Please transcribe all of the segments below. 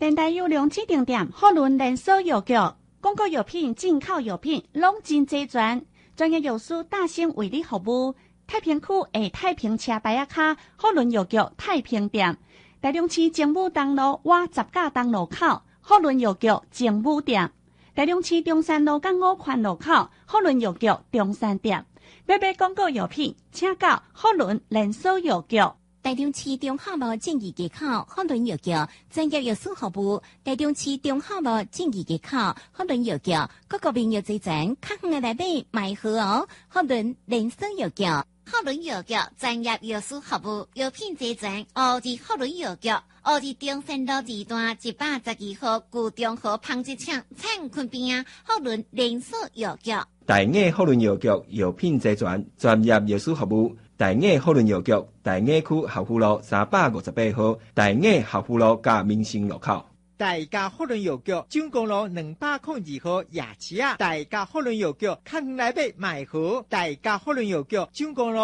电台优良指定店，好伦连锁药局，广告药品、进口药品拢真齐全，专业药师大兴为你服务。太平区下太平车牌仔卡，好伦药局太平店。台中市政府东路外十架东路口，好伦药局政府店。台中市中山路港5环路口，好伦药局中山店。要买广告药品，请到好伦连锁药局。 台中市中华路正义街口好伦药局专业药师服务。台中市中华路正义街口好伦药局各个面药齐全，较远的来买买好哦。好伦连锁药局，好伦药局专业药师服务，药品齐全。奥治好伦药局，奥治中山路2段112号旧中和纺织厂产坤边啊，好伦连锁药局。 大雅好伦药局药品齐全，专业药师服务。大雅好伦药局，大雅区校富路358号，大雅校富路加民生路口。 大家好伦药局，蔣公路202号夜市啊！大家好伦药局，较远来买买好。大家好伦药局，蔣公路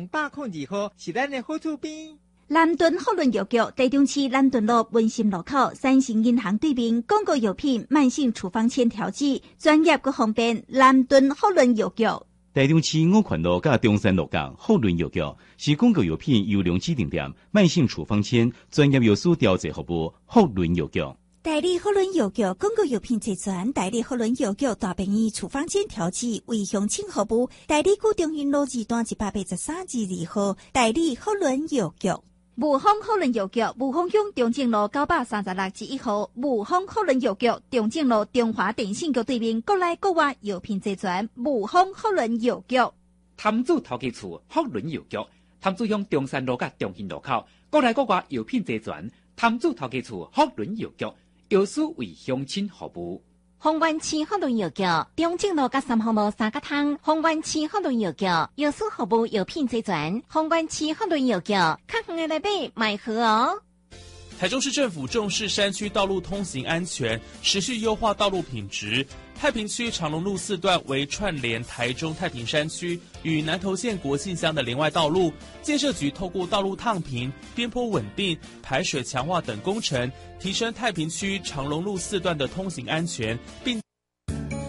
202号是咱的好厝边。 南屯好伦药局，台中市南屯路文心路口三星银行对面，广告药品、慢性处方签调剂，专业佮方便。南屯好伦药局。 台中市5环路甲中山路港好伦药局是广告药品优良指定店，慢性处方签专业药师调剂服务。好伦药局。 代理好伦药局广告药品齐全，代理好伦药局大便宜处方签调剂为乡亲服务。代理古中云路2段183-2号，代理好伦药局。雾峰好伦药局，雾峰乡中正路936-1号，雾峰好伦药局，中正路中华电信局对面，国内国外药品齐全。雾峰好伦药局。 潭子头家厝好伦药局，潭子乡中山路甲中兴路口，国内国外药品齐全。潭子头家厝好伦药局，药师为乡亲服务。 丰原市好伦药局，中正路甲3号路3角通。丰原市好伦药局，药师服务药品齐全。丰原市好伦药局，较远的来买买好哦。 台中市政府重视山区道路通行安全，持续优化道路品质。太平区长隆路4段为串联台中太平山区与南投县国姓乡的连外道路，建设局透过道路烫平、边坡稳定、排水强化等工程，提升太平区长隆路4段的通行安全，并